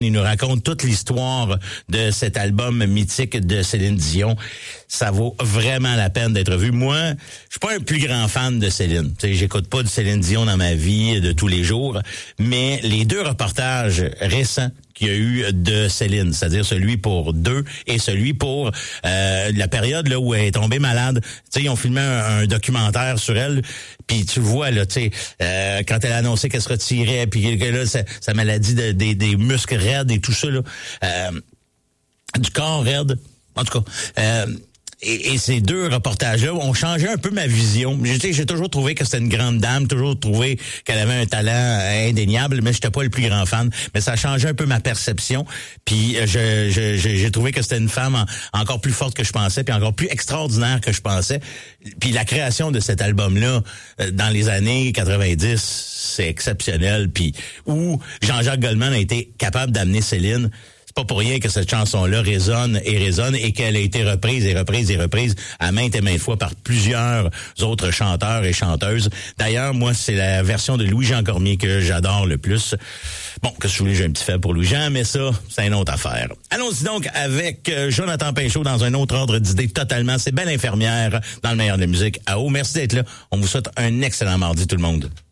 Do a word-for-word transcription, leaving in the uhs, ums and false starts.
Il nous raconte toute l'histoire de cet album mythique de Céline Dion. Ça vaut vraiment la peine d'être vu. Moi, je suis pas un plus grand fan de Céline. Tu sais, j'écoute pas de Céline Dion dans ma vie de tous les jours, mais les deux reportages récents qu'il y a eu de Céline, c'est-à-dire celui pour deux et celui pour euh, la période là où elle est tombée malade. Tu sais, ils ont filmé un, un documentaire sur elle, puis tu vois là, tu sais, euh, quand elle a annoncé qu'elle se retirait, puis que là, sa, sa maladie de, des, des muscles raides et tout ça là, euh, du corps raide, en tout cas. Euh, Et, et ces deux reportages-là ont changé un peu ma vision. J'ai, j'ai toujours trouvé que c'était une grande dame, toujours trouvé qu'elle avait un talent indéniable, mais j'étais pas le plus grand fan. Mais ça a changé un peu ma perception. Puis je, je, je, j'ai trouvé que c'était une femme en, encore plus forte que je pensais, puis encore plus extraordinaire que je pensais. Puis la création de cet album-là, dans les années quatre-vingt-dix, c'est exceptionnel. Puis où Jean-Jacques Goldman a été capable d'amener Céline. C'est pas pour rien que cette chanson-là résonne et résonne et qu'elle a été reprise et reprise et reprise à maintes et maintes fois par plusieurs autres chanteurs et chanteuses. D'ailleurs, moi, c'est la version de Louis-Jean Cormier que j'adore le plus. Bon, que je voulais, j'ai un petit faible pour Louis-Jean, mais ça, c'est une autre affaire. Allons-y donc avec Jonathan Pinchot dans un autre ordre d'idée totalement. C'est Belle Infirmière dans le meilleur de la musique à eau. Merci d'être là. On vous souhaite un excellent mardi, tout le monde.